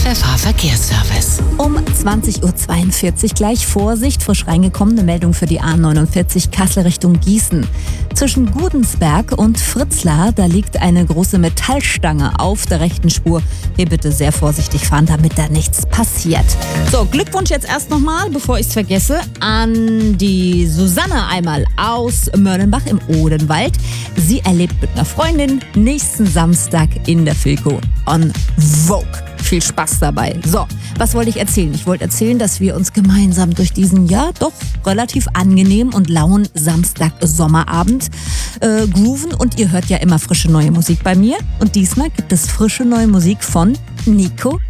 FFH Verkehrsservice. Um 20.42 Uhr gleich Vorsicht, frisch reingekommene Meldung für die A49 Kassel Richtung Gießen. Zwischen Gudensberg und Fritzlar, da liegt eine große Metallstange auf der rechten Spur. Hier bitte sehr vorsichtig fahren, damit da nichts passiert. So, Glückwunsch jetzt erst nochmal, bevor ich es vergesse, an die Susanne einmal aus Mörlenbach im Odenwald. Sie erlebt mit einer Freundin nächsten Samstag in der Filco on Vogue. Viel Spaß dabei. So, was wollte ich erzählen? Ich wollte erzählen, dass wir uns gemeinsam durch diesen doch relativ angenehmen und lauen Samstag-Sommerabend grooven. Und ihr hört ja immer frische neue Musik bei mir. Und diesmal gibt es frische neue Musik von Nico